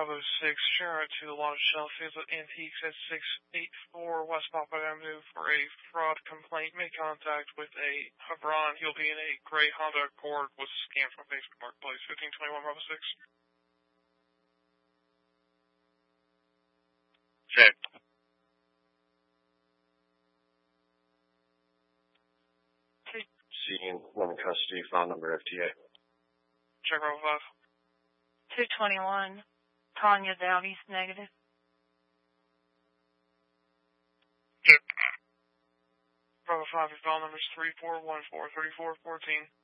Bravo 6, Sharon to the Lodge Shellfields at Antiques at 684 West Popeye Avenue for a fraud complaint. Make contact with a Hebron. He'll be in a gray Honda Accord with scam from Facebook Marketplace. 1521 Bravo 6. Check. Seeing one in custody, file number FTA. Check Bravo 5. 221. Tanya Davies, negative. Check. Bravo 5, your file number is 3414-3414.